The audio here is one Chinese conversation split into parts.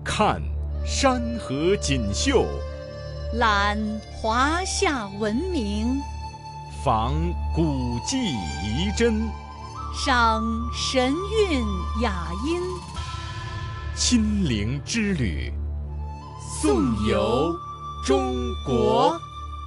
看山河锦绣， 览华夏文明， 访古迹遗珍， 赏神韵雅音， 亲临之旅，颂游中国。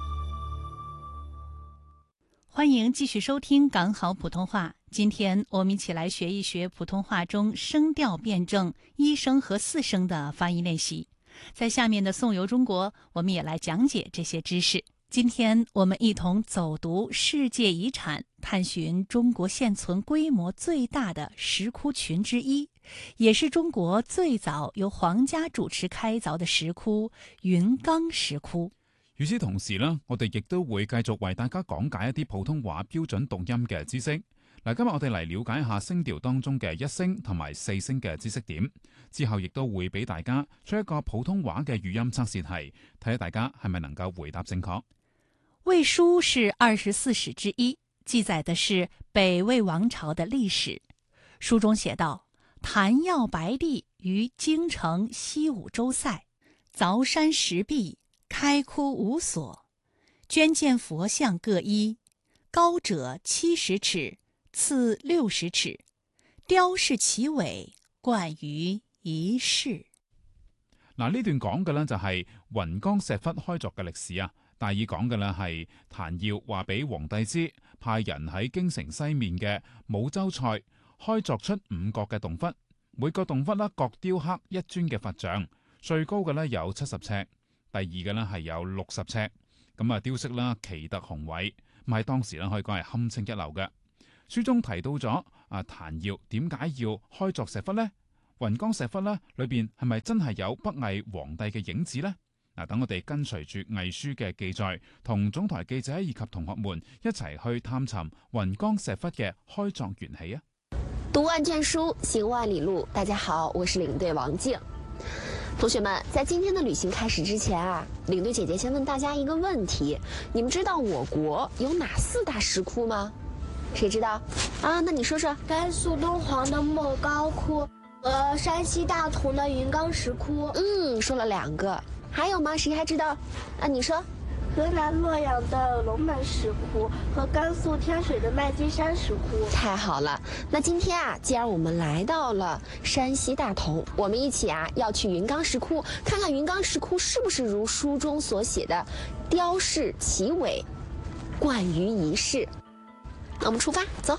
欢迎继续收听港好普通话。今天我们一起来学一学普通话中声调辩证一声和四声的发音练习。在下面的颂游中国，我们也来讲解这些知识。今天我们一同走读世界遗产，探寻中国现存规模最大的石窟群之一，也是中國最早由皇家主持開鑿的石窟雲岡石窟。 與此同時呢，我哋亦都會繼續為大家講解一啲普通話標準讀音嘅知識。嗱，今日我哋嚟了解一下聲調當中嘅一聲同埋四聲嘅知識點，之後亦都會俾大家出一個普通話嘅語音測試題，睇下大家係咪能夠回答正確。 魏書是24史之一，記載的是北魏王朝的歷史。書中寫道：譚耀白帝於京城西五洲塞，鑿山石壁，開窟5所，捐建佛像各一，高者70尺，次60尺，雕飾其尾，冠於一室。 嗱，呢段講嘅呢就係雲岡石窟開鑿嘅歷史啊。大意講嘅呢係譚耀話俾皇帝知，派人喺京城西面嘅武州塞開鑿出5個嘅洞窟，每個洞窟呢各雕刻一尊嘅佛像，最高嘅呢有70尺，第二嘅呢係有60尺，咁啊雕飾啦奇特雄偉，咁喺當時呢可以講係堪稱一流嘅。書中提到咗譚耀點解要開鑿石窟呢？雲岡石窟呢裏邊係咪真係有北魏皇帝嘅影子呢？等我哋跟隨住魏書嘅記載，同總台記者以及同學們一齊去探尋雲岡石窟嘅開鑿緣起啊！ 讀萬卷書，行萬里路。大家好，我是領隊王靜。同學們，在今天的旅行開始之前領隊姐姐先問大家一個問題：你們知道我國有哪4大石窟嗎？誰知道啊？那你說說。 甘肅敦煌的莫高窟和山西大同的雲岡石窟。 說了2個。還有嗎？誰還知道？你說。 河南洛陽的龍門石窟和甘肅天水的麥積山石窟。 太好了，那今天既然我們來到了山西大同，我們一起要去雲岡石窟，看看雲岡石窟是不是如書中所寫的雕飾其尾，冠於一室。那我們出發，走。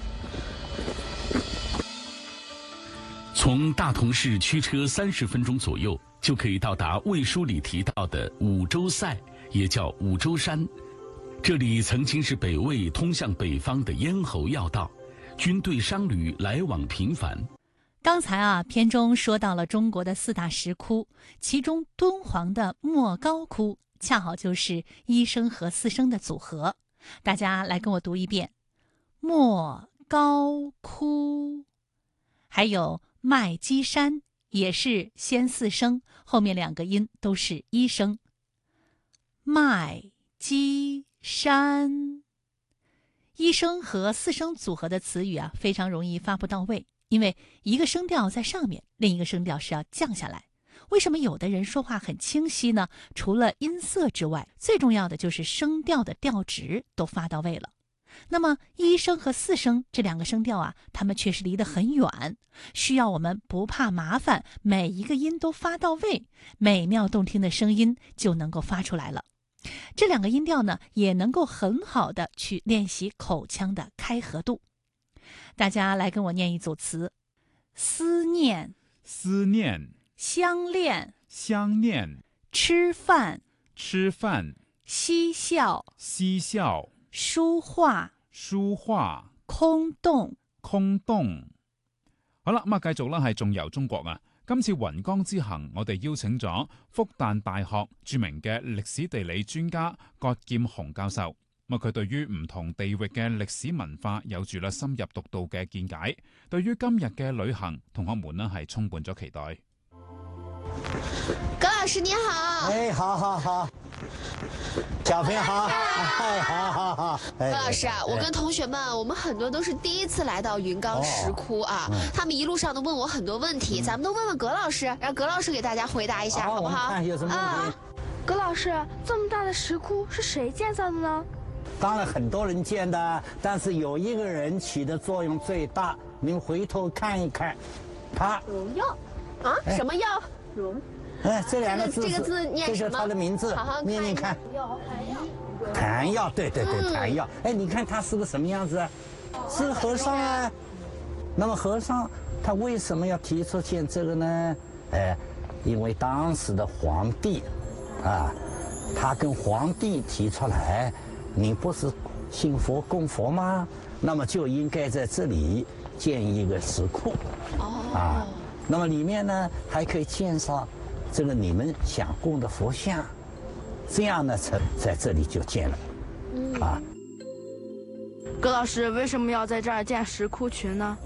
從大同市驅車30分鐘左右，就可以到達魏書裡提到的五洲塞，也叫五洲山。這裡曾經是北魏通向北方的咽喉要道，軍隊商旅來往頻繁。 剛才片中說到了中國的4大石窟，其中敦煌的莫高窟恰好就是一聲和四聲的組合。大家來跟我讀一遍：莫高窟。還有麥積山也是先4聲，後面2個音都是一聲。麥積山，一聲和4聲組合的詞語非常容易發不到位，因為一個聲調在上面，另一個聲調是要降下來。為什麼有的人說話很清晰呢？除了音色之外，最重要的就是聲調的調值都發到位了。那麼一聲和4聲這2個聲調它們確實離得很遠，需要我們不怕麻煩，每一個音都發到位，美妙動聽的聲音就能夠發出來了。這2個音調呢，也能夠很好的去練習口腔的開合度。大家來跟我念一組詞：思念、 思念、 相戀、 相戀、 吃飯、 吃飯、 嬉笑、 嬉笑、 書畫、 書畫、 空洞、 空洞。好啦，咁繼續啦，係仲遊中國啊！今次雲岡之行，我哋邀請咗復旦大學著名嘅歷史地理專家葛劍雄教授。咁佢對於唔同地域嘅歷史文化有住啦深入獨到嘅見解，對於今日嘅旅行，同學們呢係充滿咗期待。 葛老師你好。 好好好。 小朋友好，好。 葛老师啊，我跟同学们，我们很多都是第一次来到云冈石窟啊，他们一路上都问我很多问题，咱们都问问葛老师，让葛老师给大家回答一下，好不好？ 看有什么问题？ 葛老师，这么大的石窟是谁建造的呢？ 当然很多人建的，但是有一个人起的作用最大，您回头看一看，他荣耀啊，什么耀？荣。 这两个字， 这个字念什么？ 这是他的名字， 好好念念看。谭耀，对，谭耀。你看他是个什么样子啊？是和尚啊。那么和尚他为什么要提出建这个呢？因为当时的皇帝啊，他跟皇帝提出来，你不是信佛供佛吗？那么就应该在这里建一个石窟。那么里面呢还可以建上这个你们想供的佛像，这样呢在这里就建了。 葛老师为什么要在这儿建石窟群呢？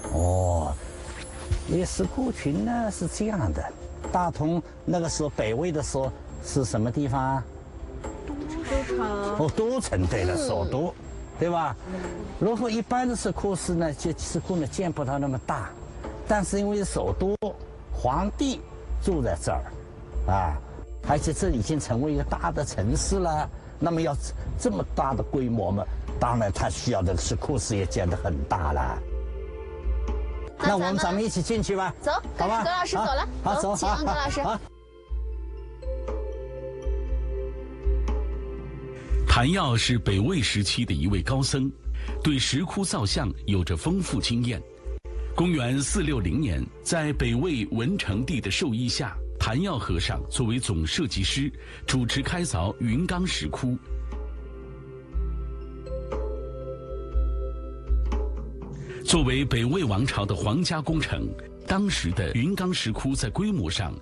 因为石窟群呢是这样的，大同那个时候北魏的时候是什么地方？都城。都城，对了，首都，对吧？如果一般的石窟寺呢，石窟呢建不到那么大，但是因为首都，皇帝住在这儿，而且这已经成为一个大的城市了，那么要这么大的规模嘛，当然他需要的石窟寺也建得很大了。那咱们一起进去吧， 走， 好吧？ 葛老师走了， 好，走， 请葛老师。 谭耀是北魏时期的一位高僧，对石窟造像有着丰富经验。公元460年，在北魏文成帝的授意下，谭耀和尚作为总设计师，主持开凿云冈石窟。作为北魏王朝的皇家工程，当时的云冈石窟在规模上